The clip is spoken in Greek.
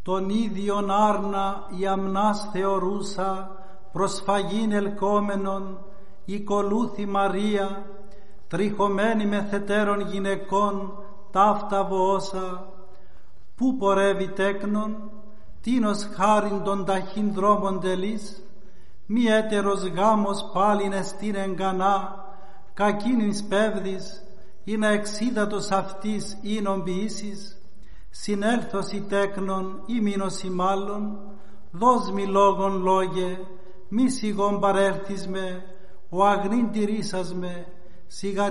τον ίδιον άρνα η αμνάς θεωρούσα, προσφαγήν ελκόμενον, οικολούθη Μαρία, τριχωμένη με θετέρων γυναικών, ταύτα βοώσα, πού πορεύει τέκνον, τίνος χάριν των ταχύν δρόμων τελείς, μη έτερος γάμος πάλιν εστίν εγκανά, κακίνης πέβδης, ή να εξίδατος αυτής ίνον ποιήσεις, συνέλθωση τέκνον ή μείνωση μάλλον, δώσ' μη λόγον λόγε, μη σιγόν παρέλθεις με, ο αγνήν τηρήσας με,